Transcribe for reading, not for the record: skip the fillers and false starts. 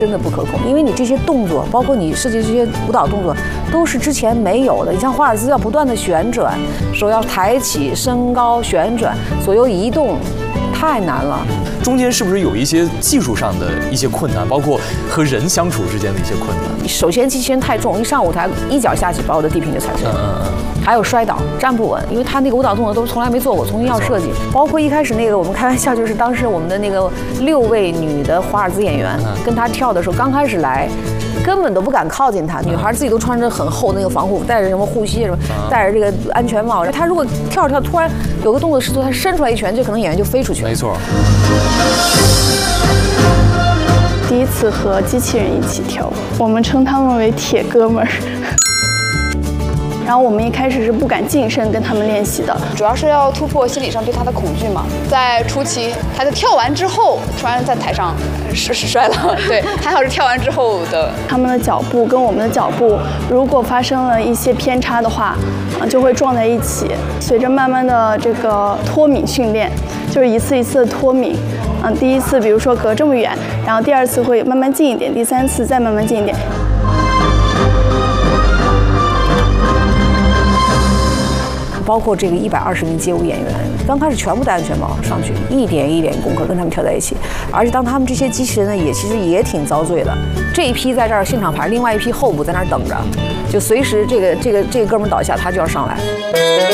真的不可控，因为你这些动作，包括你设计这些舞蹈动作，都是之前没有的。你像华尔兹要不断的旋转，手要抬起、升高、旋转、左右移动，太难了。 中间是不是有一些技术上的一些困难，包括和人相处之间的一些困难？ 首先机器人太重，一上舞台一脚下去把我的地平就踩碎了。还有摔倒、站不稳，因为他那个舞蹈动作都从来没做过，重新要设计。包括一开始那个我们开玩笑，就是当时我们的那个6位女的华尔兹演员跟他跳的时候，刚开始来。根本都不敢靠近他，女孩自己都穿着很厚的那个防护服，戴着什么护膝什么，戴着这个安全帽。他如果跳着跳，突然有个动作失错，他伸出来一拳，这可能演员就飞出去了。 没错。 第一次和机器人一起跳舞，我们称他们为铁哥们儿。然后我们一开始是不敢近身跟他们练习的， 主要是要突破心理上对他的恐惧嘛。在初期，他在跳完之后，突然在台上摔了，对，还好是跳完之后的。 他们的脚步跟我们的脚步，如果发生了一些偏差的话，就会撞在一起。随着慢慢的这个脱敏训练，就是一次一次的脱敏。第一次比如说隔这么远，然后第二次会慢慢近一点，第三次再慢慢近一点。 包括这个120名街舞演员，刚开始全部戴安全帽上去，一点一点功课跟他们跳在一起。而且当他们这些机器人呢，其实也挺遭罪的。这一批在这儿现场排，另外一批候补在那儿等着，就随时这个哥们倒下，他就要上来。